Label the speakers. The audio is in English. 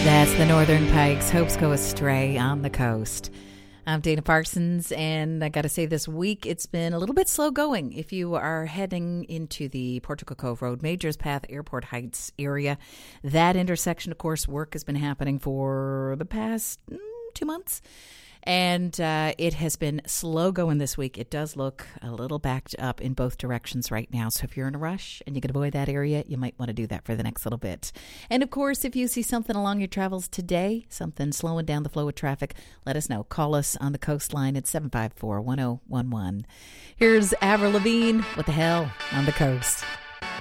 Speaker 1: That's the Northern Pikes. Hopes go astray on the coast. I'm Dana Parsons, and I got to say this week it's been a little bit slow going. If you are heading into the Portugal Cove Road, Majors Path, Airport Heights area, that intersection, of course, work has been happening for the past 2 months. And it has been slow going this week. It does look a little backed up in both directions right now. So if you're in a rush and you can avoid that area, you might want to do that for the next little bit. And of course, if you see something along your travels today, something slowing down the flow of traffic, let us know. Call us on the coastline at 754-1011. Here's Avril Lavigne, What the Hell on the Coast.